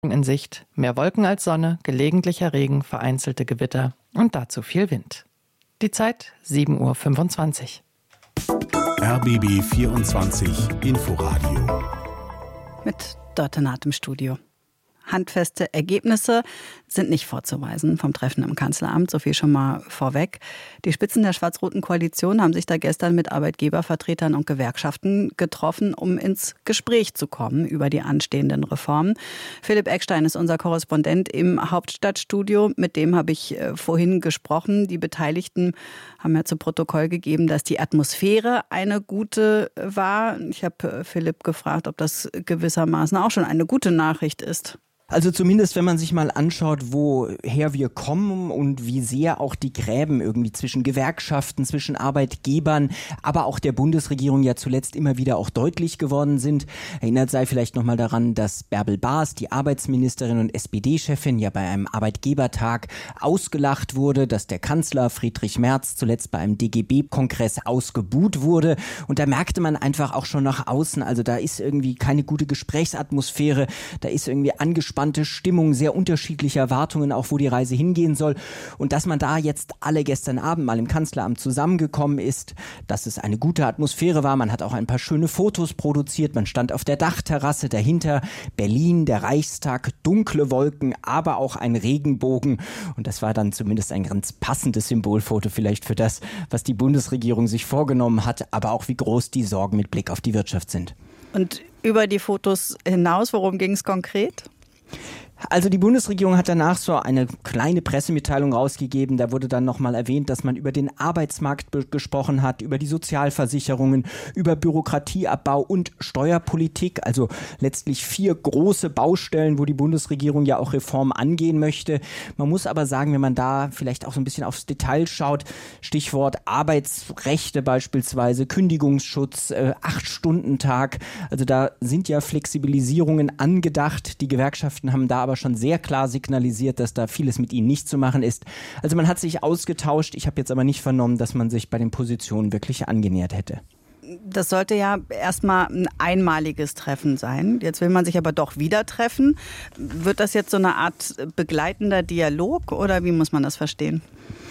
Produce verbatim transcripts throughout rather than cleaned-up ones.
In Sicht, mehr Wolken als Sonne, gelegentlicher Regen, vereinzelte Gewitter und dazu viel Wind. Die Zeit sieben Uhr fünfundzwanzig. R B B vierundzwanzig Inforadio. Mit Dörte Naht im Studio. Handfeste Ergebnisse sind nicht vorzuweisen vom Treffen im Kanzleramt, so viel schon mal vorweg. Die Spitzen der schwarz-roten Koalition haben sich da gestern mit Arbeitgebervertretern und Gewerkschaften getroffen, um ins Gespräch zu kommen über die anstehenden Reformen. Philipp Eckstein ist unser Korrespondent im Hauptstadtstudio. Mit dem habe ich vorhin gesprochen. Die Beteiligten haben ja zu Protokoll gegeben, dass die Atmosphäre eine gute war. Ich habe Philipp gefragt, ob das gewissermaßen auch schon eine gute Nachricht ist. Also zumindest, wenn man sich mal anschaut, woher wir kommen und wie sehr auch die Gräben irgendwie zwischen Gewerkschaften, zwischen Arbeitgebern, aber auch der Bundesregierung ja zuletzt immer wieder auch deutlich geworden sind. Erinnert sei vielleicht nochmal daran, dass Bärbel Baas, die Arbeitsministerin und S P D-Chefin, ja bei einem Arbeitgebertag ausgelacht wurde, dass der Kanzler Friedrich Merz zuletzt bei einem D G B-Kongress ausgebuht wurde. Und da merkte man einfach auch schon nach außen, also da ist irgendwie keine gute Gesprächsatmosphäre, da ist irgendwie angespannt Stimmung, sehr unterschiedliche Erwartungen, auch wo die Reise hingehen soll. Und dass man da jetzt alle gestern Abend mal im Kanzleramt zusammengekommen ist, dass es eine gute Atmosphäre war. Man hat auch ein paar schöne Fotos produziert. Man stand auf der Dachterrasse, dahinter Berlin, der Reichstag, dunkle Wolken, aber auch ein Regenbogen. Und das war dann zumindest ein ganz passendes Symbolfoto vielleicht für das, was die Bundesregierung sich vorgenommen hat, aber auch wie groß die Sorgen mit Blick auf die Wirtschaft sind. Und über die Fotos hinaus, worum ging es konkret? Also die Bundesregierung hat danach so eine kleine Pressemitteilung rausgegeben. Da wurde dann nochmal erwähnt, dass man über den Arbeitsmarkt be- gesprochen hat, über die Sozialversicherungen, über Bürokratieabbau und Steuerpolitik. Also letztlich vier große Baustellen, wo die Bundesregierung ja auch Reformen angehen möchte. Man muss aber sagen, wenn man da vielleicht auch so ein bisschen aufs Detail schaut, Stichwort Arbeitsrechte beispielsweise, Kündigungsschutz, äh, Acht-Stunden-Tag. Also da sind ja Flexibilisierungen angedacht. Die Gewerkschaften haben da aber schon sehr klar signalisiert, dass da vieles mit ihnen nicht zu machen ist. Also man hat sich ausgetauscht. Ich habe jetzt aber nicht vernommen, dass man sich bei den Positionen wirklich angenähert hätte. Das sollte ja erstmal ein einmaliges Treffen sein. Jetzt will man sich aber doch wieder treffen. Wird das jetzt so eine Art begleitender Dialog oder wie muss man das verstehen?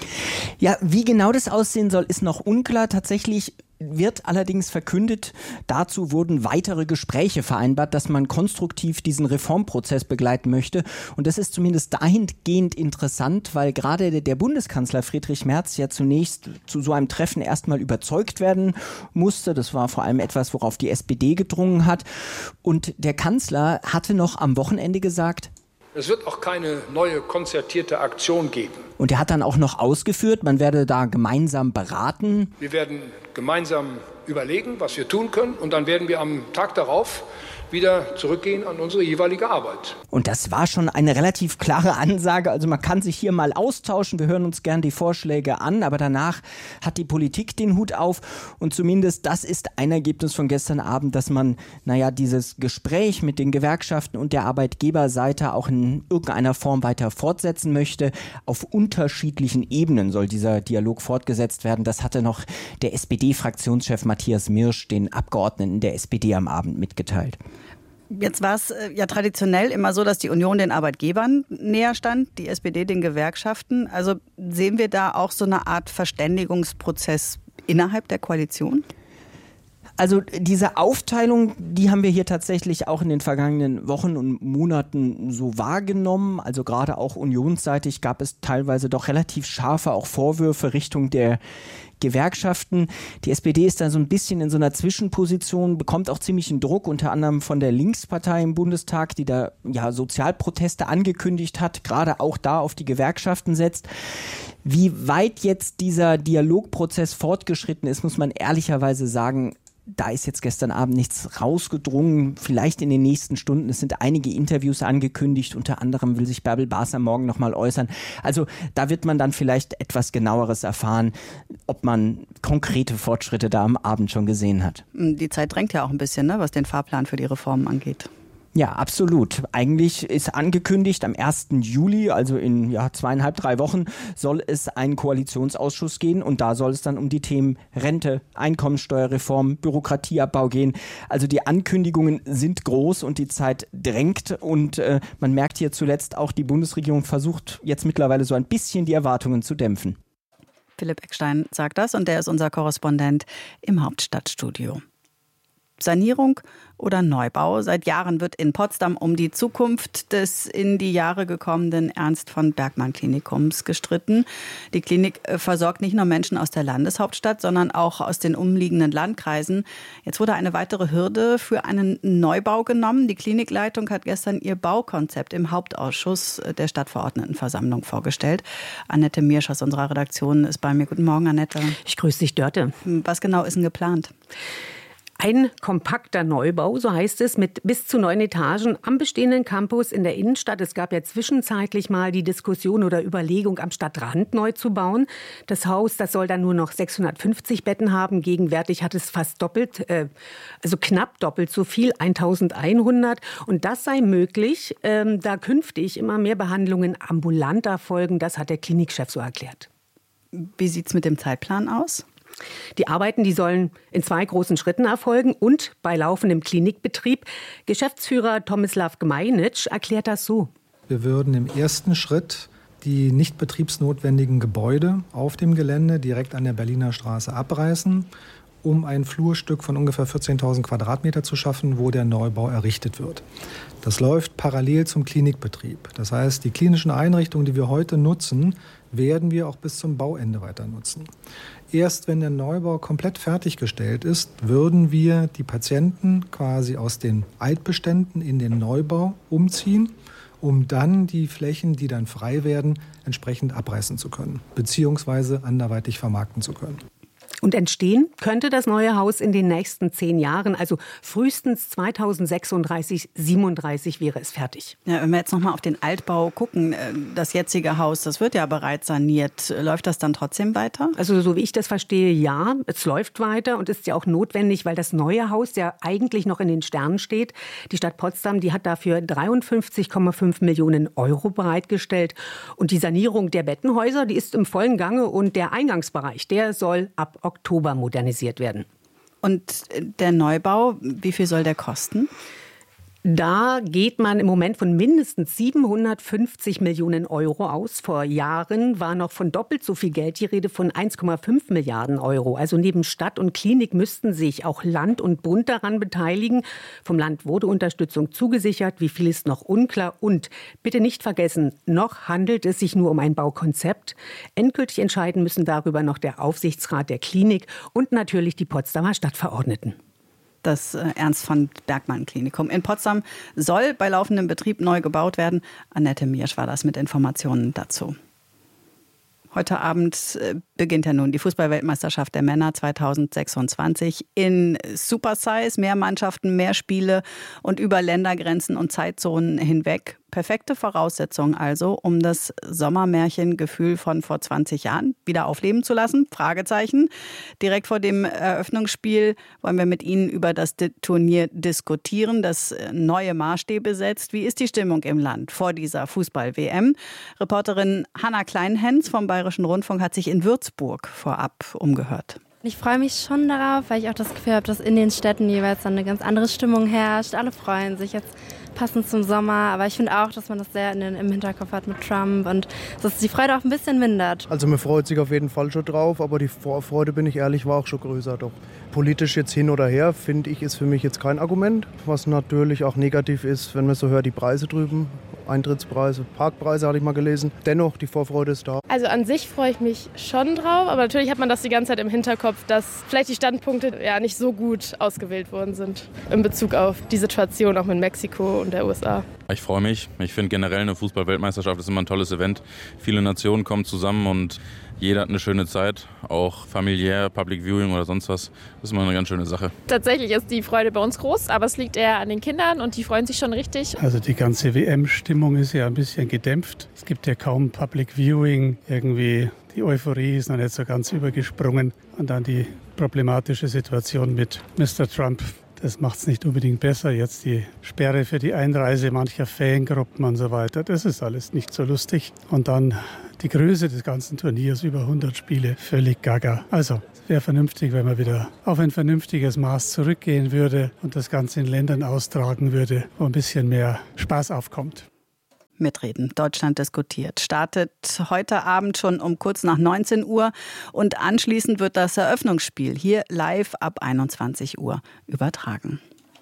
Ja, wie genau das aussehen soll, ist noch unklar. Tatsächlich wird allerdings verkündet, dazu wurden weitere Gespräche vereinbart, dass man konstruktiv diesen Reformprozess begleiten möchte. Und das ist zumindest dahingehend interessant, weil gerade der Bundeskanzler Friedrich Merz ja zunächst zu so einem Treffen erstmal überzeugt werden musste. Das war vor allem etwas, worauf die S P D gedrungen hat. Und der Kanzler hatte noch am Wochenende gesagt, es wird auch keine neue konzertierte Aktion geben. Und er hat dann auch noch ausgeführt, man werde da gemeinsam beraten. Wir werden gemeinsam überlegen, was wir tun können. Und dann werden wir am Tag darauf wieder zurückgehen an unsere jeweilige Arbeit. Und das war schon eine relativ klare Ansage. Also man kann sich hier mal austauschen. Wir hören uns gern die Vorschläge an. Aber danach hat die Politik den Hut auf. Und zumindest das ist ein Ergebnis von gestern Abend, dass man, naja, dieses Gespräch mit den Gewerkschaften und der Arbeitgeberseite auch in irgendeiner Form weiter fortsetzen möchte. Auf unterschiedlichen Ebenen soll dieser Dialog fortgesetzt werden. Das hatte noch der S P D-Fraktionschef Matthias Mirsch den Abgeordneten der S P D am Abend mitgeteilt. Jetzt war es ja traditionell immer so, dass die Union den Arbeitgebern näher stand, die S P D den Gewerkschaften. Also sehen wir da auch so eine Art Verständigungsprozess innerhalb der Koalition? Also diese Aufteilung, die haben wir hier tatsächlich auch in den vergangenen Wochen und Monaten so wahrgenommen. Also gerade auch unionsseitig gab es teilweise doch relativ scharfe auch Vorwürfe Richtung der Gewerkschaften. Die S P D ist da so ein bisschen in so einer Zwischenposition, bekommt auch ziemlichen Druck, unter anderem von der Linkspartei im Bundestag, die da ja Sozialproteste angekündigt hat, gerade auch da auf die Gewerkschaften setzt. Wie weit jetzt dieser Dialogprozess fortgeschritten ist, muss man ehrlicherweise sagen, da ist jetzt gestern Abend nichts rausgedrungen, vielleicht in den nächsten Stunden. Es sind einige Interviews angekündigt, unter anderem will sich Bärbel Baas am Morgen nochmal äußern. Also da wird man dann vielleicht etwas Genaueres erfahren, ob man konkrete Fortschritte da am Abend schon gesehen hat. Die Zeit drängt ja auch ein bisschen, ne, was den Fahrplan für die Reformen angeht. Ja, absolut. Eigentlich ist angekündigt, am ersten Juli, also in ja, zweieinhalb, drei Wochen, soll es einen Koalitionsausschuss gehen und da soll es dann um die Themen Rente, Einkommensteuerreform, Bürokratieabbau gehen. Also die Ankündigungen sind groß und die Zeit drängt und äh, man merkt hier zuletzt auch, die Bundesregierung versucht jetzt mittlerweile so ein bisschen die Erwartungen zu dämpfen. Philipp Eckstein sagt das und der ist unser Korrespondent im Hauptstadtstudio. Sanierung oder Neubau? Seit Jahren wird in Potsdam um die Zukunft des in die Jahre gekommenen Ernst-von-Bergmann-Klinikums gestritten. Die Klinik versorgt nicht nur Menschen aus der Landeshauptstadt, sondern auch aus den umliegenden Landkreisen. Jetzt wurde eine weitere Hürde für einen Neubau genommen. Die Klinikleitung hat gestern ihr Baukonzept im Hauptausschuss der Stadtverordnetenversammlung vorgestellt. Annette Miersch aus unserer Redaktion ist bei mir. Guten Morgen, Annette. Ich grüße dich, Dörte. Was genau ist denn geplant? Ein kompakter Neubau, so heißt es, mit bis zu neun Etagen am bestehenden Campus in der Innenstadt. Es gab ja zwischenzeitlich mal die Diskussion oder Überlegung, am Stadtrand neu zu bauen. Das Haus, das soll dann nur noch sechshundertfünfzig Betten haben. Gegenwärtig hat es fast doppelt, äh, also knapp doppelt so viel, eintausendeinhundert. Und das sei möglich, ähm, da künftig immer mehr Behandlungen ambulant erfolgen. Das hat der Klinikchef so erklärt. Wie sieht's mit dem Zeitplan aus? Die Arbeiten, die sollen in zwei großen Schritten erfolgen und bei laufendem Klinikbetrieb. Geschäftsführer Tomislav Gmajnic erklärt das so. Wir würden im ersten Schritt die nicht betriebsnotwendigen Gebäude auf dem Gelände direkt an der Berliner Straße abreißen, um ein Flurstück von ungefähr vierzehntausend Quadratmeter zu schaffen, wo der Neubau errichtet wird. Das läuft parallel zum Klinikbetrieb. Das heißt, die klinischen Einrichtungen, die wir heute nutzen, werden wir auch bis zum Bauende weiter nutzen. Erst wenn der Neubau komplett fertiggestellt ist, würden wir die Patienten quasi aus den Altbeständen in den Neubau umziehen, um dann die Flächen, die dann frei werden, entsprechend abreißen zu können, beziehungsweise anderweitig vermarkten zu können. Und entstehen könnte das neue Haus in den nächsten zehn Jahren, also frühestens zweitausendsechsunddreißig, siebenunddreißig wäre es fertig. Ja, wenn wir jetzt noch mal auf den Altbau gucken, das jetzige Haus, das wird ja bereits saniert. Läuft das dann trotzdem weiter? Also so wie ich das verstehe, ja, es läuft weiter und ist ja auch notwendig, weil das neue Haus ja eigentlich noch in den Sternen steht. Die Stadt Potsdam, die hat dafür dreiundfünfzig Komma fünf Millionen Euro bereitgestellt. Und die Sanierung der Bettenhäuser, die ist im vollen Gange und der Eingangsbereich, der soll ab Oktober modernisiert werden. Und der Neubau, wie viel soll der kosten? Da geht man im Moment von mindestens siebenhundertfünfzig Millionen Euro aus. Vor Jahren war noch von doppelt so viel Geld die Rede, von eins Komma fünf Milliarden Euro. Also neben Stadt und Klinik müssten sich auch Land und Bund daran beteiligen. Vom Land wurde Unterstützung zugesichert. Wie viel ist noch unklar? Und bitte nicht vergessen, noch handelt es sich nur um ein Baukonzept. Endgültig entscheiden müssen darüber noch der Aufsichtsrat der Klinik und natürlich die Potsdamer Stadtverordneten. Das Ernst-von-Bergmann-Klinikum in Potsdam soll bei laufendem Betrieb neu gebaut werden. Annette Miersch war das mit Informationen dazu. Heute Abend beginnt ja nun die Fußball-Weltmeisterschaft der Männer zweitausendsechsundzwanzig in Supersize. Mehr Mannschaften, mehr Spiele und über Ländergrenzen und Zeitzonen hinweg. Perfekte Voraussetzung also, um das Sommermärchengefühl von vor zwanzig Jahren wieder aufleben zu lassen? Fragezeichen. Direkt vor dem Eröffnungsspiel wollen wir mit Ihnen über das Turnier diskutieren, das neue Maßstäbe setzt. Wie ist die Stimmung im Land vor dieser Fußball-W M? Reporterin Hanna Kleinhens vom Bayerischen Rundfunk hat sich in Würzburg vorab umgehört. Ich freue mich schon darauf, weil ich auch das Gefühl habe, dass in den Städten jeweils dann eine ganz andere Stimmung herrscht. Alle freuen sich jetzt passend zum Sommer, aber ich finde auch, dass man das sehr in den, im Hinterkopf hat mit Trump und dass die Freude auch ein bisschen mindert. Also man freut sich auf jeden Fall schon drauf, aber die Vorfreude, bin ich ehrlich, war auch schon größer. Doch politisch jetzt hin oder her, finde ich, ist für mich jetzt kein Argument. Was natürlich auch negativ ist, wenn man so hört, die Preise drüben, Eintrittspreise, Parkpreise hatte ich mal gelesen. Dennoch, die Vorfreude ist da. Also an sich freue ich mich schon drauf, aber natürlich hat man das die ganze Zeit im Hinterkopf, dass vielleicht die Standpunkte ja nicht so gut ausgewählt worden sind in Bezug auf die Situation auch mit Mexiko und der U S A. Ich freue mich. Ich finde generell eine Fußball-Weltmeisterschaft ist immer ein tolles Event. Viele Nationen kommen zusammen und jeder hat eine schöne Zeit, auch familiär, Public Viewing oder sonst was. Das ist immer eine ganz schöne Sache. Tatsächlich ist die Freude bei uns groß, aber es liegt eher an den Kindern und die freuen sich schon richtig. Also die ganze W M-Stimmung ist ja ein bisschen gedämpft. Es gibt ja kaum Public Viewing. Irgendwie die Euphorie ist noch nicht so ganz übergesprungen. Und dann die problematische Situation mit Mister Trump, Das macht es nicht unbedingt besser. Jetzt die Sperre für die Einreise mancher Fangruppen und so weiter. Das ist alles nicht so lustig. Und dann die Größe des ganzen Turniers, über hundert Spiele, völlig gaga. Also es wäre vernünftig, wenn man wieder auf ein vernünftiges Maß zurückgehen würde und das Ganze in Ländern austragen würde, wo ein bisschen mehr Spaß aufkommt. Mitreden. Deutschland diskutiert. Startet heute Abend schon um kurz nach neunzehn Uhr und anschließend wird das Eröffnungsspiel hier live ab einundzwanzig Uhr übertragen.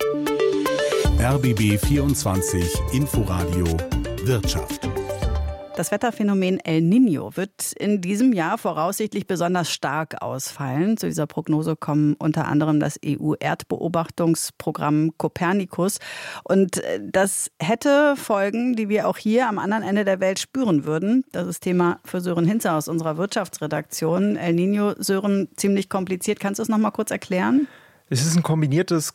R B B vierundzwanzig Inforadio Wirtschaft. Das Wetterphänomen El Niño wird in diesem Jahr voraussichtlich besonders stark ausfallen. Zu dieser Prognose kommen unter anderem das E U-Erdbeobachtungsprogramm Copernicus. Und das hätte Folgen, die wir auch hier am anderen Ende der Welt spüren würden. Das ist Thema für Sören Hinze aus unserer Wirtschaftsredaktion. El Niño, Sören, ziemlich kompliziert. Kannst du es noch mal kurz erklären? Es ist ein kombiniertes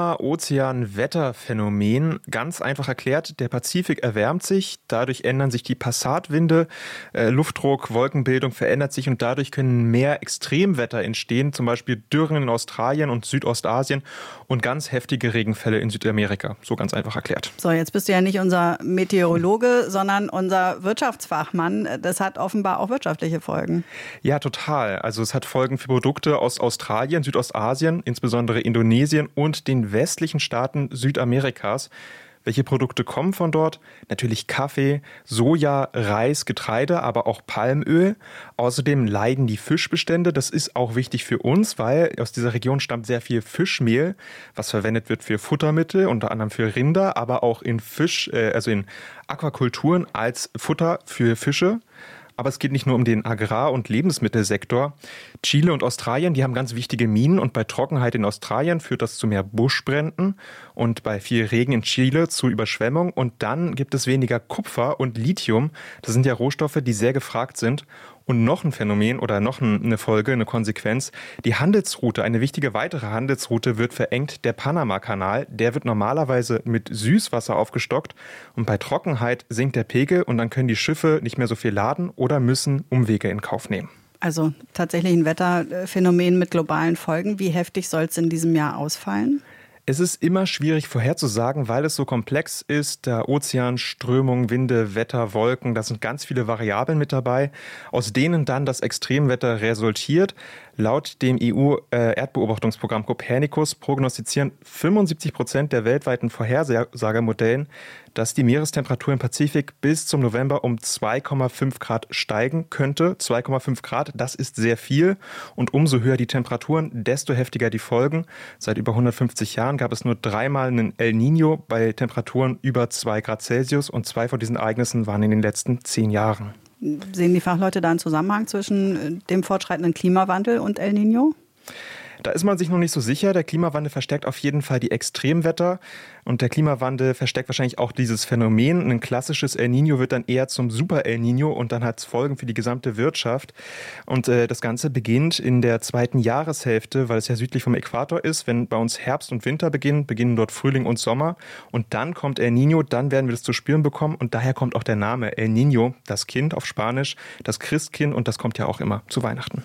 Klima-Ozean-Wetterphänomen. Ganz einfach erklärt, der Pazifik erwärmt sich, dadurch ändern sich die Passatwinde, äh, Luftdruck, Wolkenbildung verändert sich und dadurch können mehr Extremwetter entstehen, zum Beispiel Dürren in Australien und Südostasien und ganz heftige Regenfälle in Südamerika. So ganz einfach erklärt. So, jetzt bist du ja nicht unser Meteorologe, sondern unser Wirtschaftsfachmann. Das hat offenbar auch wirtschaftliche Folgen. Ja, total. Also es hat Folgen für Produkte aus Australien, Südostasien, insbesondere Indonesien und den westlichen Staaten Südamerikas. Welche Produkte kommen von dort? Natürlich Kaffee, Soja, Reis, Getreide, aber auch Palmöl. Außerdem leiden die Fischbestände. Das ist auch wichtig für uns, weil aus dieser Region stammt sehr viel Fischmehl, was verwendet wird für Futtermittel, unter anderem für Rinder, aber auch in Fisch, äh, also in Aquakulturen als Futter für Fische. Aber es geht nicht nur um den Agrar- und Lebensmittelsektor. Chile und Australien, die haben ganz wichtige Minen und bei Trockenheit in Australien führt das zu mehr Buschbränden und bei viel Regen in Chile zu Überschwemmung. Und dann gibt es weniger Kupfer und Lithium. Das sind ja Rohstoffe, die sehr gefragt sind. Und noch ein Phänomen oder noch eine Folge, eine Konsequenz. Die Handelsroute, eine wichtige weitere Handelsroute wird verengt. Der Panama-Kanal, der wird normalerweise mit Süßwasser aufgestockt. Und bei Trockenheit sinkt der Pegel und dann können die Schiffe nicht mehr so viel laden oder müssen Umwege in Kauf nehmen. Also tatsächlich ein Wetterphänomen mit globalen Folgen. Wie heftig soll es in diesem Jahr ausfallen? Es ist immer schwierig vorherzusagen, weil es so komplex ist. Der Ozean, Strömungen, Winde, Wetter, Wolken, da sind ganz viele Variablen mit dabei, aus denen dann das Extremwetter resultiert. Laut dem E U-Erdbeobachtungsprogramm Copernicus prognostizieren fünfundsiebzig Prozent der weltweiten Vorhersagemodellen, dass die Meerestemperatur im Pazifik bis zum November um zwei Komma fünf Grad steigen könnte. zwei Komma fünf Grad, das ist sehr viel. Und umso höher die Temperaturen, desto heftiger die Folgen. Seit über hundertfünfzig Jahren gab es nur dreimal einen El Niño bei Temperaturen über zwei Grad Celsius. Und zwei von diesen Ereignissen waren in den letzten zehn Jahren. Sehen die Fachleute da einen Zusammenhang zwischen dem fortschreitenden Klimawandel und El Niño? Da ist man sich noch nicht so sicher. Der Klimawandel verstärkt auf jeden Fall die Extremwetter und der Klimawandel verstärkt wahrscheinlich auch dieses Phänomen. Ein klassisches El Niño wird dann eher zum Super El Niño und dann hat es Folgen für die gesamte Wirtschaft. Und äh, das Ganze beginnt in der zweiten Jahreshälfte, weil es ja südlich vom Äquator ist. Wenn bei uns Herbst und Winter beginnen, beginnen dort Frühling und Sommer und dann kommt El Niño, dann werden wir das zu spüren bekommen und daher kommt auch der Name El Niño, das Kind auf Spanisch, das Christkind und das kommt ja auch immer zu Weihnachten.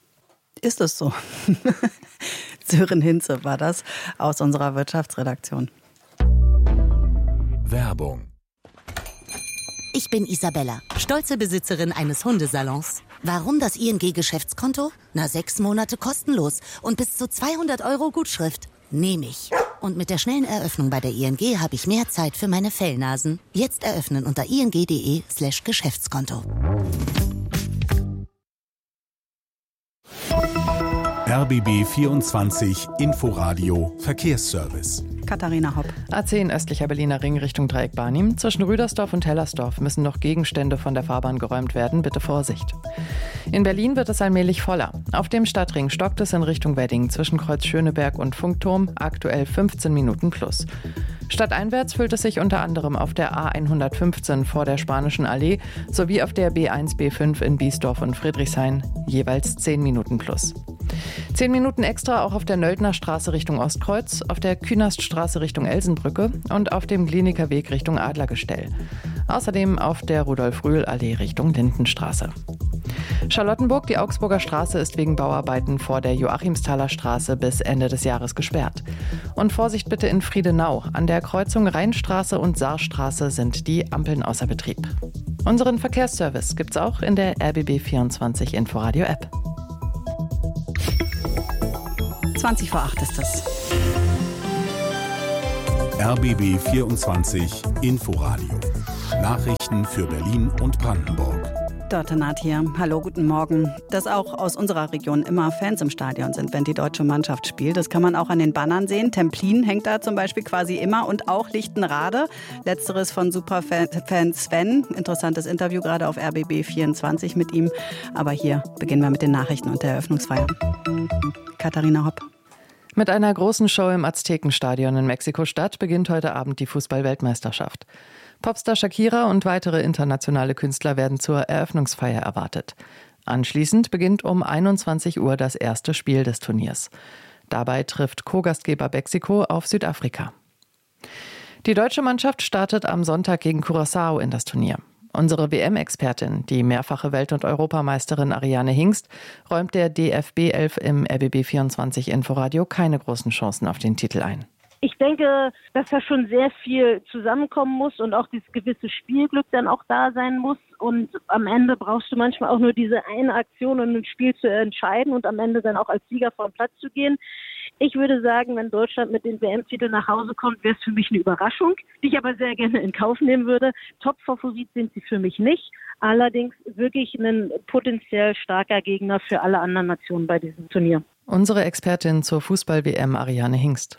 Ist es so? Sören Hinze war das aus unserer Wirtschaftsredaktion. Werbung. Ich bin Isabella, stolze Besitzerin eines Hundesalons. Warum das I N G-Geschäftskonto? Na, sechs Monate kostenlos und bis zu zweihundert Euro Gutschrift. Nehme ich. Und mit der schnellen Eröffnung bei der I N G habe ich mehr Zeit für meine Fellnasen. Jetzt eröffnen unter ing.de slash Geschäftskonto. R B B vierundzwanzig Inforadio Verkehrsservice. Katharina Hopp. A zehn östlicher Berliner Ring Richtung Dreieck Barnim. Zwischen Rüdersdorf und Hellersdorf müssen noch Gegenstände von der Fahrbahn geräumt werden. Bitte Vorsicht. In Berlin wird es allmählich voller. Auf dem Stadtring stockt es in Richtung Wedding zwischen Kreuz Schöneberg und Funkturm. Aktuell fünfzehn Minuten plus. Stadteinwärts füllt es sich unter anderem auf der A hundertfünfzehn vor der Spanischen Allee sowie auf der B eins B fünf in Biesdorf und Friedrichshain. Jeweils zehn Minuten plus. Zehn Minuten extra auch auf der Nöldner Straße Richtung Ostkreuz, auf der Künaststraße Richtung Elsenbrücke und auf dem Kliniker Weg Richtung Adlergestell. Außerdem auf der Rudolf-Rühl-Allee Richtung Lindenstraße. Charlottenburg, die Augsburger Straße ist wegen Bauarbeiten vor der Joachimsthaler Straße bis Ende des Jahres gesperrt. Und Vorsicht bitte in Friedenau. An der Kreuzung Rheinstraße und Saarstraße sind die Ampeln außer Betrieb. Unseren Verkehrsservice gibt's auch in der R B B vierundzwanzig Inforadio App. zwanzig vor acht ist es. R B B vierundzwanzig Inforadio. Nachrichten für Berlin und Brandenburg. Dörte Naht hier. Hallo, guten Morgen. Dass auch aus unserer Region immer Fans im Stadion sind, wenn die deutsche Mannschaft spielt. Das kann man auch an den Bannern sehen. Templin hängt da zum Beispiel quasi immer und auch Lichtenrade. Letzteres von Superfan Sven. Interessantes Interview gerade auf R B B vierundzwanzig mit ihm. Aber hier beginnen wir mit den Nachrichten und der Eröffnungsfeier. Katharina Hopp. Mit einer großen Show im Aztekenstadion in Mexiko-Stadt beginnt heute Abend die Fußball-Weltmeisterschaft. Popstar Shakira und weitere internationale Künstler werden zur Eröffnungsfeier erwartet. Anschließend beginnt um einundzwanzig Uhr das erste Spiel des Turniers. Dabei trifft Co-Gastgeber Mexiko auf Südafrika. Die deutsche Mannschaft startet am Sonntag gegen Curaçao in das Turnier. Unsere W M-Expertin, die mehrfache Welt- und Europameisterin Ariane Hingst, räumt der D F B elf im R B B vierundzwanzig Inforadio keine großen Chancen auf den Titel ein. Ich denke, dass da schon sehr viel zusammenkommen muss und auch dieses gewisse Spielglück dann auch da sein muss. Und am Ende brauchst du manchmal auch nur diese eine Aktion, um ein Spiel zu entscheiden und am Ende dann auch als Sieger vom Platz zu gehen. Ich würde sagen, wenn Deutschland mit den W M-Titeln nach Hause kommt, wäre es für mich eine Überraschung, die ich aber sehr gerne in Kauf nehmen würde. Top-Favorit sind sie für mich nicht. Allerdings wirklich ein potenziell starker Gegner für alle anderen Nationen bei diesem Turnier. Unsere Expertin zur Fußball-W M, Ariane Hingst.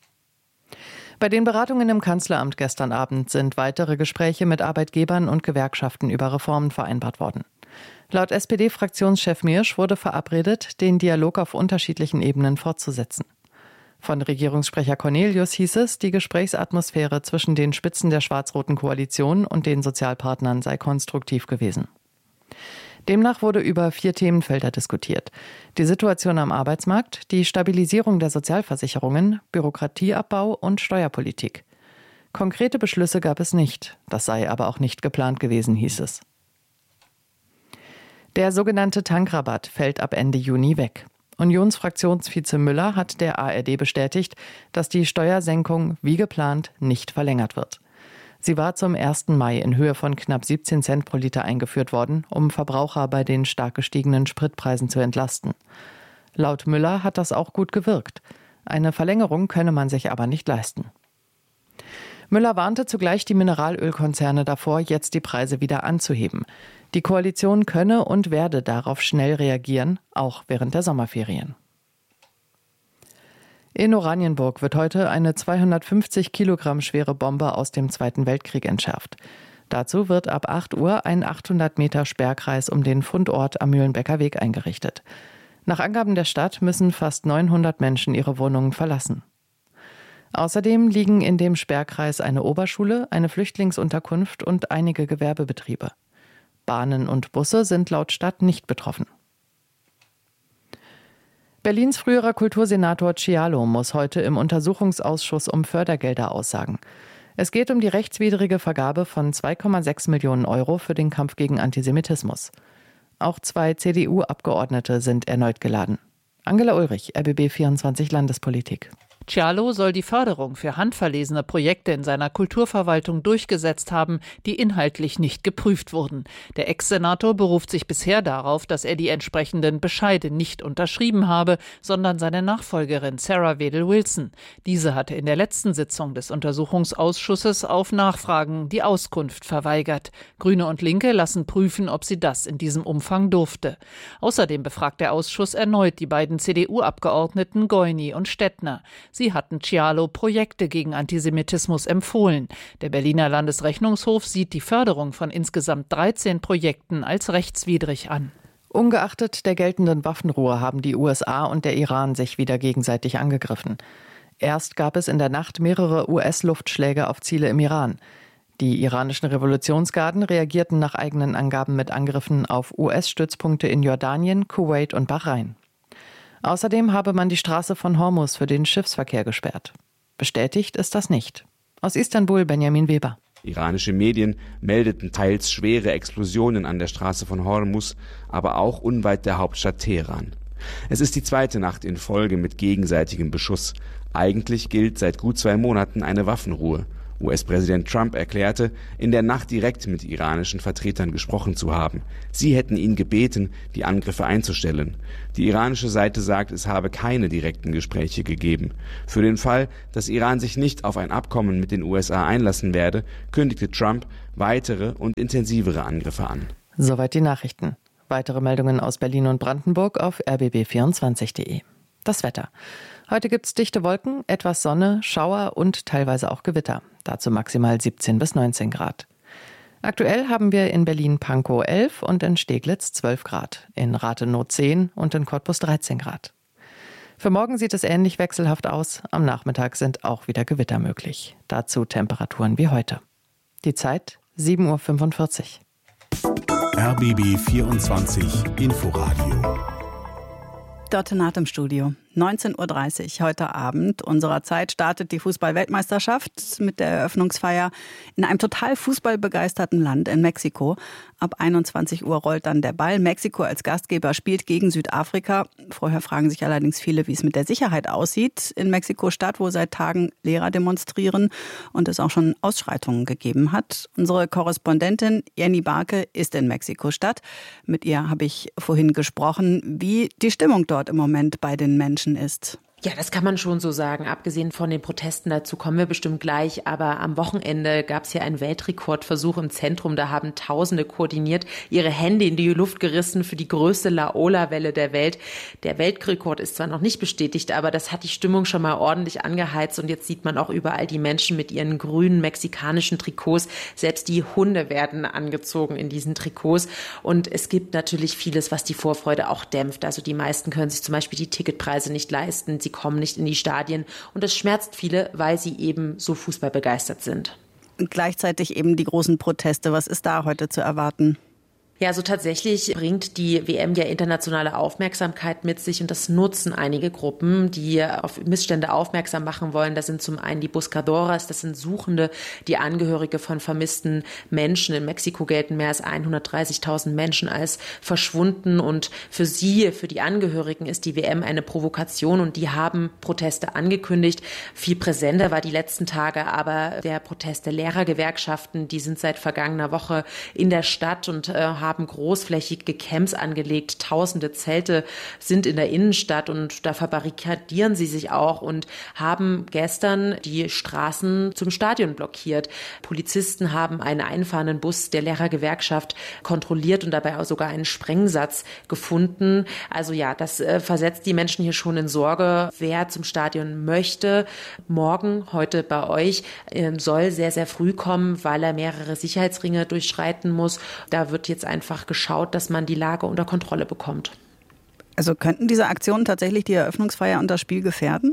Bei den Beratungen im Kanzleramt gestern Abend sind weitere Gespräche mit Arbeitgebern und Gewerkschaften über Reformen vereinbart worden. Laut S P D-Fraktionschef Miersch wurde verabredet, den Dialog auf unterschiedlichen Ebenen fortzusetzen. Von Regierungssprecher Cornelius hieß es, die Gesprächsatmosphäre zwischen den Spitzen der schwarz-roten Koalition und den Sozialpartnern sei konstruktiv gewesen. Demnach wurde über vier Themenfelder diskutiert. Die Situation am Arbeitsmarkt, die Stabilisierung der Sozialversicherungen, Bürokratieabbau und Steuerpolitik. Konkrete Beschlüsse gab es nicht. Das sei aber auch nicht geplant gewesen, hieß es. Der sogenannte Tankrabatt fällt ab Ende Juni weg. Unionsfraktionsvize Müller hat der A R D bestätigt, dass die Steuersenkung wie geplant nicht verlängert wird. Sie war zum ersten Mai in Höhe von knapp siebzehn Cent pro Liter eingeführt worden, um Verbraucher bei den stark gestiegenen Spritpreisen zu entlasten. Laut Müller hat das auch gut gewirkt. Eine Verlängerung könne man sich aber nicht leisten. Müller warnte zugleich die Mineralölkonzerne davor, jetzt die Preise wieder anzuheben. Die Koalition könne und werde darauf schnell reagieren, auch während der Sommerferien. In Oranienburg wird heute eine zweihundertfünfzig Kilogramm schwere Bombe aus dem Zweiten Weltkrieg entschärft. Dazu wird ab acht Uhr ein achthundert Meter Sperrkreis um den Fundort am Mühlenbecker Weg eingerichtet. Nach Angaben der Stadt müssen fast neunhundert Menschen ihre Wohnungen verlassen. Außerdem liegen in dem Sperrkreis eine Oberschule, eine Flüchtlingsunterkunft und einige Gewerbebetriebe. Bahnen und Busse sind laut Stadt nicht betroffen. Berlins früherer Kultursenator Cialo muss heute im Untersuchungsausschuss um Fördergelder aussagen. Es geht um die rechtswidrige Vergabe von zwei Komma sechs Millionen Euro für den Kampf gegen Antisemitismus. Auch zwei C D U-Abgeordnete sind erneut geladen. Angela Ulrich, R B B vierundzwanzig Landespolitik. Cialo soll die Förderung für handverlesene Projekte in seiner Kulturverwaltung durchgesetzt haben, die inhaltlich nicht geprüft wurden. Der Ex-Senator beruft sich bisher darauf, dass er die entsprechenden Bescheide nicht unterschrieben habe, sondern seine Nachfolgerin Sarah Wedel-Wilson. Diese hatte in der letzten Sitzung des Untersuchungsausschusses auf Nachfragen die Auskunft verweigert. Grüne und Linke lassen prüfen, ob sie das in diesem Umfang durfte. Außerdem befragt der Ausschuss erneut die beiden C D U-Abgeordneten Goini und Stettner. Sie hatten Cialo Projekte gegen Antisemitismus empfohlen. Der Berliner Landesrechnungshof sieht die Förderung von insgesamt dreizehn Projekten als rechtswidrig an. Ungeachtet der geltenden Waffenruhe haben die U S A und der Iran sich wieder gegenseitig angegriffen. Erst gab es in der Nacht mehrere U S-Luftschläge auf Ziele im Iran. Die iranischen Revolutionsgarden reagierten nach eigenen Angaben mit Angriffen auf U S-Stützpunkte in Jordanien, Kuwait und Bahrain. Außerdem habe man die Straße von Hormuz für den Schiffsverkehr gesperrt. Bestätigt ist das nicht. Aus Istanbul Benjamin Weber. Iranische Medien meldeten teils schwere Explosionen an der Straße von Hormuz, aber auch unweit der Hauptstadt Teheran. Es ist die zweite Nacht in Folge mit gegenseitigem Beschuss. Eigentlich gilt seit gut zwei Monaten eine Waffenruhe. U S-Präsident Trump erklärte, in der Nacht direkt mit iranischen Vertretern gesprochen zu haben. Sie hätten ihn gebeten, die Angriffe einzustellen. Die iranische Seite sagt, es habe keine direkten Gespräche gegeben. Für den Fall, dass Iran sich nicht auf ein Abkommen mit den U S A einlassen werde, kündigte Trump weitere und intensivere Angriffe an. Soweit die Nachrichten. Weitere Meldungen aus Berlin und Brandenburg auf r b b vierundzwanzig punkt d e. Das Wetter. Heute gibt es dichte Wolken, etwas Sonne, Schauer und teilweise auch Gewitter. Dazu maximal siebzehn bis neunzehn Grad. Aktuell haben wir in Berlin-Pankow elf und in Steglitz zwölf Grad, in Rathenow zehn und in Cottbus dreizehn Grad. Für morgen sieht es ähnlich wechselhaft aus. Am Nachmittag sind auch wieder Gewitter möglich. Dazu Temperaturen wie heute. Die Zeit sieben Uhr fünfundvierzig. R B B vierundzwanzig Inforadio. Dörte Naht im Studio. neunzehn Uhr dreißig heute Abend unserer Zeit startet die Fußball-Weltmeisterschaft mit der Eröffnungsfeier in einem total fußballbegeisterten Land in Mexiko. Ab einundzwanzig Uhr rollt dann der Ball. Mexiko als Gastgeber spielt gegen Südafrika. Vorher fragen sich allerdings viele, wie es mit der Sicherheit aussieht in Mexiko-Stadt, wo seit Tagen Lehrer demonstrieren und es auch schon Ausschreitungen gegeben hat. Unsere Korrespondentin Jenny Barke ist in Mexiko-Stadt. Mit ihr habe ich vorhin gesprochen, wie die Stimmung dort im Moment bei den Menschen ist. Ja, das kann man schon so sagen. Abgesehen von den Protesten, dazu kommen wir bestimmt gleich. Aber am Wochenende gab es hier einen Weltrekordversuch im Zentrum. Da haben Tausende koordiniert ihre Hände in die Luft gerissen für die größte La-Ola-Welle der Welt. Der Weltrekord ist zwar noch nicht bestätigt, aber das hat die Stimmung schon mal ordentlich angeheizt. Und jetzt sieht man auch überall die Menschen mit ihren grünen mexikanischen Trikots. Selbst die Hunde werden angezogen in diesen Trikots. Und es gibt natürlich vieles, was die Vorfreude auch dämpft. Also die meisten können sich zum Beispiel die Ticketpreise nicht leisten. Sie kommen nicht in die Stadien und das schmerzt viele, weil sie eben so fußballbegeistert sind. Und gleichzeitig eben die großen Proteste. Was ist da heute zu erwarten? Ja, also tatsächlich bringt die W M ja internationale Aufmerksamkeit mit sich und das nutzen einige Gruppen, die auf Missstände aufmerksam machen wollen. Das sind zum einen die Buscadores, das sind Suchende, die Angehörige von vermissten Menschen. In Mexiko gelten mehr als hundertdreißigtausend Menschen als verschwunden und für sie, für die Angehörigen ist die W M eine Provokation und die haben Proteste angekündigt. Viel präsenter war die letzten Tage aber der Protest der Lehrergewerkschaften. Die sind seit vergangener Woche in der Stadt und äh, haben haben großflächige Camps angelegt. Tausende Zelte sind in der Innenstadt und da verbarrikadieren sie sich auch und haben gestern die Straßen zum Stadion blockiert. Polizisten haben einen einfahrenden Bus der Lehrergewerkschaft kontrolliert und dabei auch sogar einen Sprengsatz gefunden. Also ja, das äh, versetzt die Menschen hier schon in Sorge. Wer zum Stadion möchte, morgen, heute bei euch, äh, soll sehr, sehr früh kommen, weil er mehrere Sicherheitsringe durchschreiten muss. Da wird jetzt ein einfach geschaut, dass man die Lage unter Kontrolle bekommt. Also könnten diese Aktionen tatsächlich die Eröffnungsfeier und das Spiel gefährden?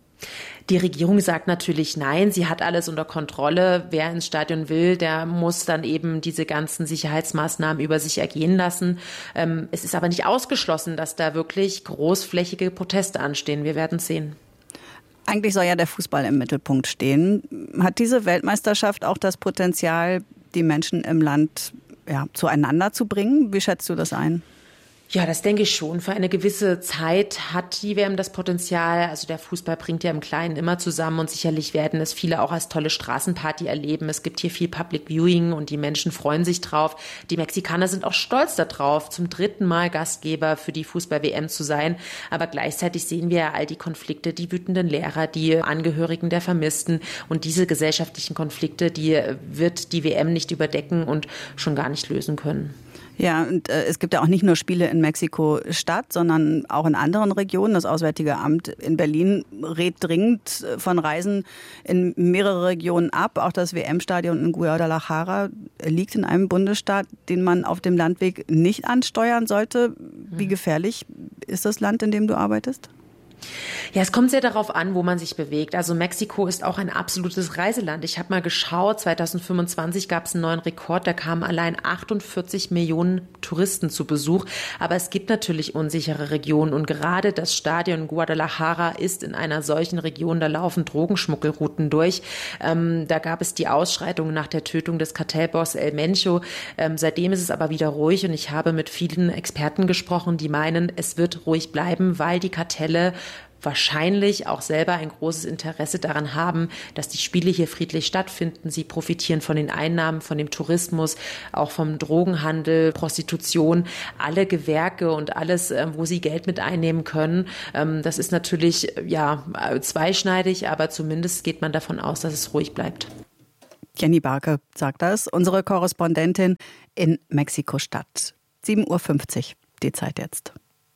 Die Regierung sagt natürlich nein, sie hat alles unter Kontrolle. Wer ins Stadion will, der muss dann eben diese ganzen Sicherheitsmaßnahmen über sich ergehen lassen. Ähm, es ist aber nicht ausgeschlossen, dass da wirklich großflächige Proteste anstehen. Wir werden sehen. Eigentlich soll ja der Fußball im Mittelpunkt stehen. Hat diese Weltmeisterschaft auch das Potenzial, die Menschen im Land ja, zueinander zu bringen? Wie schätzt du das ein? Ja, das denke ich schon. Für eine gewisse Zeit hat die W M das Potenzial. Also der Fußball bringt ja im Kleinen immer zusammen und sicherlich werden es viele auch als tolle Straßenparty erleben. Es gibt hier viel Public Viewing und die Menschen freuen sich drauf. Die Mexikaner sind auch stolz darauf, zum dritten Mal Gastgeber für die Fußball-W M zu sein. Aber gleichzeitig sehen wir ja all die Konflikte, die wütenden Lehrer, die Angehörigen der Vermissten. Und diese gesellschaftlichen Konflikte, die wird die W M nicht überdecken und schon gar nicht lösen können. Ja, und äh, es gibt ja auch nicht nur Spiele in Mexiko-Stadt, sondern auch in anderen Regionen. Das Auswärtige Amt in Berlin rät dringend von Reisen in mehrere Regionen ab. Auch das W M-Stadion in Guadalajara liegt in einem Bundesstaat, den man auf dem Landweg nicht ansteuern sollte. Wie gefährlich ist das Land, in dem du arbeitest? Ja, es kommt sehr darauf an, wo man sich bewegt. Also Mexiko ist auch ein absolutes Reiseland. Ich habe mal geschaut, zweitausendfünfundzwanzig gab es einen neuen Rekord, da kamen allein achtundvierzig Millionen Touristen zu Besuch. Aber es gibt natürlich unsichere Regionen und gerade das Stadion Guadalajara ist in einer solchen Region, da laufen Drogenschmuggelrouten durch. Ähm, da gab es die Ausschreitungen nach der Tötung des Kartellboss El Mencho. Ähm, seitdem ist es aber wieder ruhig und ich habe mit vielen Experten gesprochen, die meinen, es wird ruhig bleiben, weil die Kartelle wahrscheinlich auch selber ein großes Interesse daran haben, dass die Spiele hier friedlich stattfinden. Sie profitieren von den Einnahmen, von dem Tourismus, auch vom Drogenhandel, Prostitution, alle Gewerke und alles, wo sie Geld mit einnehmen können. Das ist natürlich ja zweischneidig, aber zumindest geht man davon aus, dass es ruhig bleibt. Jenny Barke sagt das, unsere Korrespondentin in Mexiko-Stadt. sieben Uhr fünfzig, die Zeit jetzt.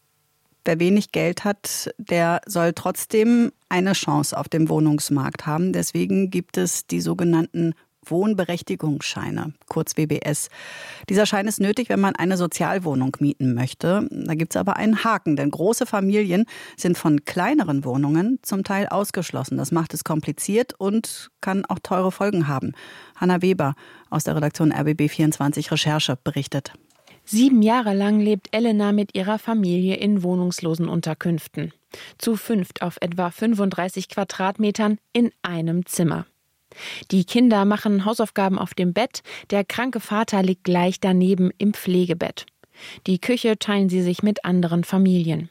Wer wenig Geld hat, der soll trotzdem eine Chance auf dem Wohnungsmarkt haben. Deswegen gibt es die sogenannten Wohnberechtigungsscheine, kurz W B S. Dieser Schein ist nötig, wenn man eine Sozialwohnung mieten möchte. Da gibt es aber einen Haken, denn große Familien sind von kleineren Wohnungen zum Teil ausgeschlossen. Das macht es kompliziert und kann auch teure Folgen haben. Hanna Weber aus der Redaktion R B B vierundzwanzig Recherche berichtet. Sieben Jahre lang lebt Elena mit ihrer Familie in wohnungslosen Unterkünften. Zu fünft auf etwa fünfunddreißig Quadratmetern in einem Zimmer. Die Kinder machen Hausaufgaben auf dem Bett, der kranke Vater liegt gleich daneben im Pflegebett. Die Küche teilen sie sich mit anderen Familien.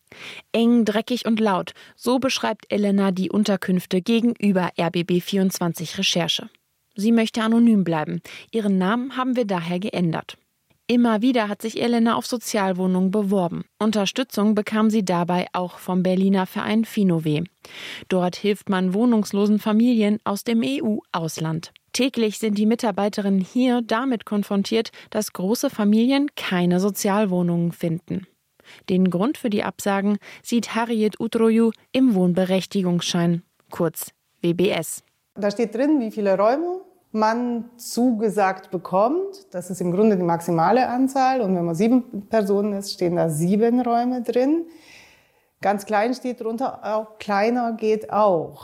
Eng, dreckig und laut, so beschreibt Elena die Unterkünfte gegenüber R B B vierundzwanzig Recherche. Sie möchte anonym bleiben. Ihren Namen haben wir daher geändert. Immer wieder hat sich Elena auf Sozialwohnungen beworben. Unterstützung bekam sie dabei auch vom Berliner Verein Finove. Dort hilft man wohnungslosen Familien aus dem E U-Ausland. Täglich sind die Mitarbeiterinnen hier damit konfrontiert, dass große Familien keine Sozialwohnungen finden. Den Grund für die Absagen sieht Harriet Utroju im Wohnberechtigungsschein, kurz W B S. Da steht drin, wie viele Räume man zugesagt bekommt. Das ist im Grunde die maximale Anzahl. Und wenn man sieben Personen ist, stehen da sieben Räume drin. Ganz klein steht drunter, auch kleiner geht auch.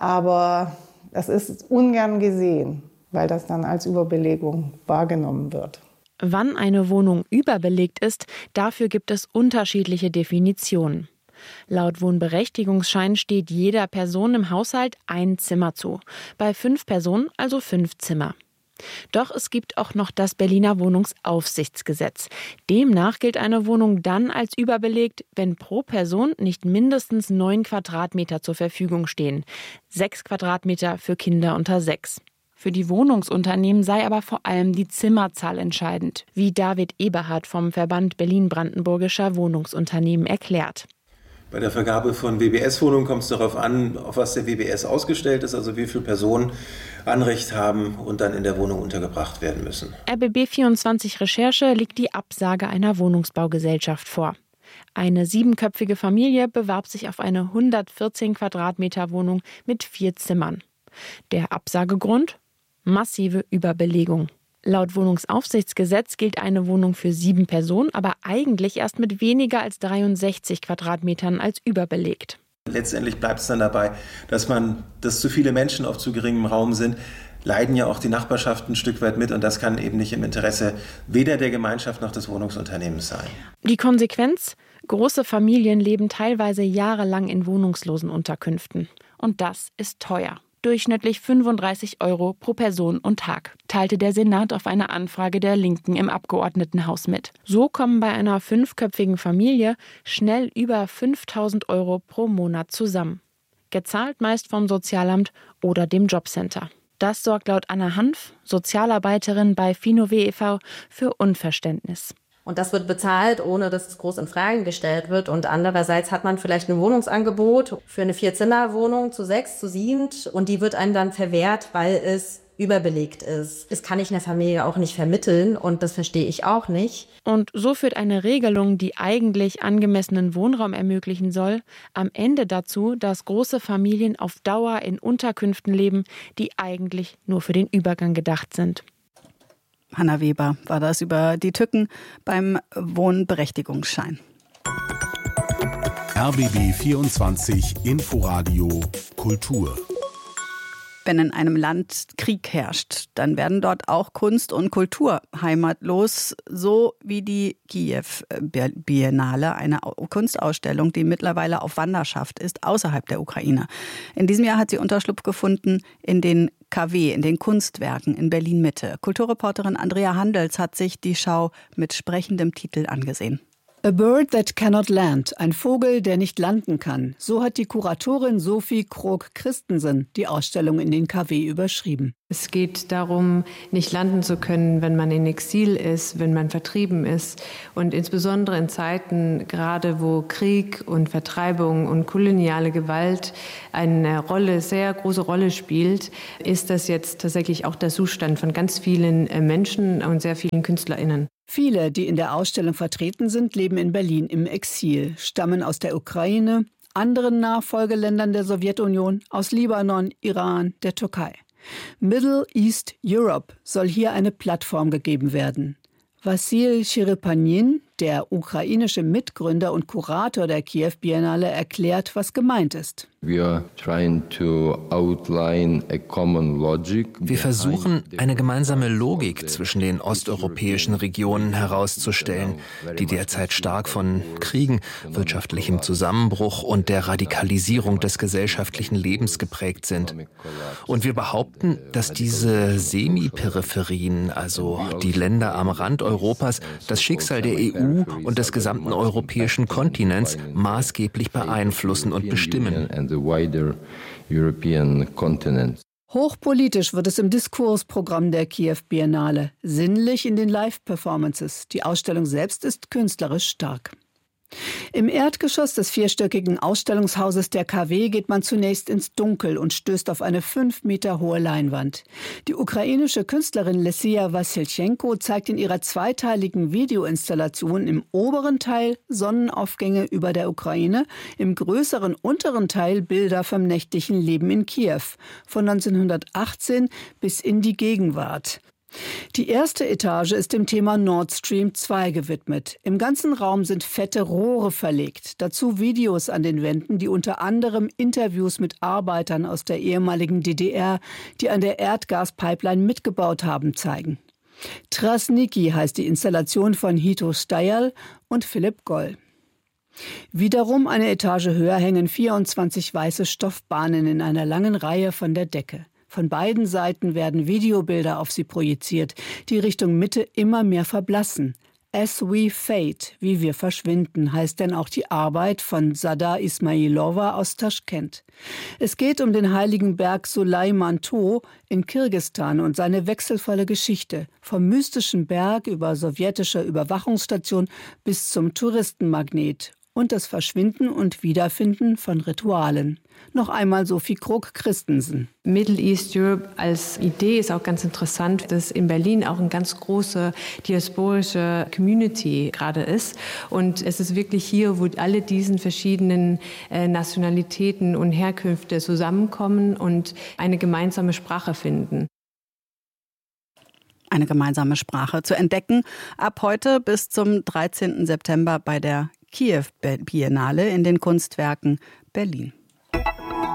Aber das ist ungern gesehen, weil das dann als Überbelegung wahrgenommen wird. Wann eine Wohnung überbelegt ist, dafür gibt es unterschiedliche Definitionen. Laut Wohnberechtigungsschein steht jeder Person im Haushalt ein Zimmer zu. Bei fünf Personen also fünf Zimmer. Doch es gibt auch noch das Berliner Wohnungsaufsichtsgesetz. Demnach gilt eine Wohnung dann als überbelegt, wenn pro Person nicht mindestens neun Quadratmeter zur Verfügung stehen. Sechs Quadratmeter für Kinder unter sechs. Für die Wohnungsunternehmen sei aber vor allem die Zimmerzahl entscheidend, wie David Eberhardt vom Verband Berlin-Brandenburgischer Wohnungsunternehmen erklärt. Bei der Vergabe von W B S-Wohnungen kommt es darauf an, auf was der W B S ausgestellt ist, also wie viele Personen Anrecht haben und dann in der Wohnung untergebracht werden müssen. R B B vierundzwanzig Recherche liegt die Absage einer Wohnungsbaugesellschaft vor. Eine siebenköpfige Familie bewarb sich auf eine hundertvierzehn Quadratmeter Wohnung mit vier Zimmern. Der Absagegrund? Massive Überbelegung. Laut Wohnungsaufsichtsgesetz gilt eine Wohnung für sieben Personen, aber eigentlich erst mit weniger als dreiundsechzig Quadratmetern als überbelegt. Letztendlich bleibt es dann dabei, dass man, dass zu viele Menschen auf zu geringem Raum sind, leiden ja auch die Nachbarschaften ein Stück weit mit und das kann eben nicht im Interesse weder der Gemeinschaft noch des Wohnungsunternehmens sein. Die Konsequenz? Große Familien leben teilweise jahrelang in wohnungslosen Unterkünften. Und das ist teuer. Durchschnittlich fünfunddreißig Euro pro Person und Tag, teilte der Senat auf eine Anfrage der Linken im Abgeordnetenhaus mit. So kommen bei einer fünfköpfigen Familie schnell über fünftausend Euro pro Monat zusammen. Gezahlt meist vom Sozialamt oder dem Jobcenter. Das sorgt laut Anna Hanf, Sozialarbeiterin bei Finove e V, für Unverständnis. Und das wird bezahlt, ohne dass es groß in Frage gestellt wird. Und andererseits hat man vielleicht ein Wohnungsangebot für eine Vier-Zimmer-Wohnung zu sechs, zu sieben. Und die wird einem dann verwehrt, weil es überbelegt ist. Das kann ich einer Familie auch nicht vermitteln und das verstehe ich auch nicht. Und so führt eine Regelung, die eigentlich angemessenen Wohnraum ermöglichen soll, am Ende dazu, dass große Familien auf Dauer in Unterkünften leben, die eigentlich nur für den Übergang gedacht sind. Hanna Weber war das über die Tücken beim Wohnberechtigungsschein. R B B vierundzwanzig Inforadio Kultur. Wenn in einem Land Krieg herrscht, dann werden dort auch Kunst und Kultur heimatlos, so wie die Kiew Biennale, eine Kunstausstellung, die mittlerweile auf Wanderschaft ist, außerhalb der Ukraine. In diesem Jahr hat sie Unterschlupf gefunden in den K W, in den Kunstwerken in Berlin-Mitte. Kulturreporterin Andrea Handels hat sich die Schau mit sprechendem Titel angesehen. A Bird That Cannot Land, ein Vogel, der nicht landen kann. So hat die Kuratorin Sophie Krog-Christensen die Ausstellung in den K W überschrieben. Es geht darum, nicht landen zu können, wenn man in Exil ist, wenn man vertrieben ist. Und insbesondere in Zeiten, gerade wo Krieg und Vertreibung und koloniale Gewalt eine Rolle, sehr große Rolle spielt, ist das jetzt tatsächlich auch der Zustand von ganz vielen Menschen und sehr vielen KünstlerInnen. Viele, die in der Ausstellung vertreten sind, leben in Berlin im Exil, stammen aus der Ukraine, anderen Nachfolgeländern der Sowjetunion, aus Libanon, Iran, der Türkei. Middle East Europe soll hier eine Plattform gegeben werden. Vassil Cherepanin, der ukrainische Mitgründer und Kurator der Kiew Biennale, erklärt, was gemeint ist. Wir versuchen, eine gemeinsame Logik zwischen den osteuropäischen Regionen herauszustellen, die derzeit stark von Kriegen, wirtschaftlichem Zusammenbruch und der Radikalisierung des gesellschaftlichen Lebens geprägt sind. Und wir behaupten, dass diese Semi-Peripherien, also die Länder am Rand Europas, das Schicksal der E U und des gesamten europäischen Kontinents maßgeblich beeinflussen und bestimmen. Hochpolitisch wird es im Diskursprogramm der Kiew Biennale, sinnlich in den Live-Performances. Die Ausstellung selbst ist künstlerisch stark. Im Erdgeschoss des vierstöckigen Ausstellungshauses der K W geht man zunächst ins Dunkel und stößt auf eine fünf Meter hohe Leinwand. Die ukrainische Künstlerin Lesia Wassilchenko zeigt in ihrer zweiteiligen Videoinstallation im oberen Teil Sonnenaufgänge über der Ukraine, im größeren unteren Teil Bilder vom nächtlichen Leben in Kiew, von neunzehnhundertachtzehn bis in die Gegenwart. Die erste Etage ist dem Thema Nord Stream zwei gewidmet. Im ganzen Raum sind fette Rohre verlegt. Dazu Videos an den Wänden, die unter anderem Interviews mit Arbeitern aus der ehemaligen D D R, die an der Erdgaspipeline mitgebaut haben, zeigen. Trasniki heißt die Installation von Hito Steyerl und Philipp Goll. Wiederum eine Etage höher hängen vierundzwanzig weiße Stoffbahnen in einer langen Reihe von der Decke. Von beiden Seiten werden Videobilder auf sie projiziert, die Richtung Mitte immer mehr verblassen. As we fade, wie wir verschwinden, heißt denn auch die Arbeit von Sada Ismailova aus Taschkent. Es geht um den heiligen Berg Sulaiman-To in Kirgisistan und seine wechselvolle Geschichte. Vom mystischen Berg über sowjetische Überwachungsstation bis zum Touristenmagnet. Und das Verschwinden und Wiederfinden von Ritualen. Noch einmal Sophie Krog-Christensen. Middle East Europe als Idee ist auch ganz interessant, dass in Berlin auch eine ganz große diasporische Community gerade ist. Und es ist wirklich hier, wo alle diesen verschiedenen äh, Nationalitäten und Herkünfte zusammenkommen und eine gemeinsame Sprache finden. Eine gemeinsame Sprache zu entdecken, ab heute bis zum dreizehnten September bei der Kiew Biennale in den Kunstwerken Berlin.